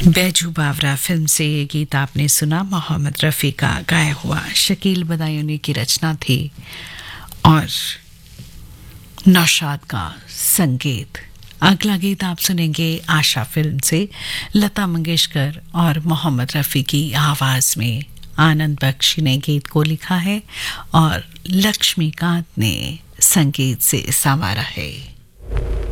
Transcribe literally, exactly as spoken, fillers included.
बैजू बावरा film से ये गीत आपने सुना। मोहम्मद रफ़ी का गाया हुआ, शकील बदायूनी की रचना थी और नौशाद का संगीत। अगला गीत आप सुनेंगे आशा फिल्म से, लता मंगेशकर और मोहम्मद रफ़ी की आवाज़ में। आनंद बख्शी ने गीत को लिखा है और लक्ष्मीकांत ने संगीत से संवारा है।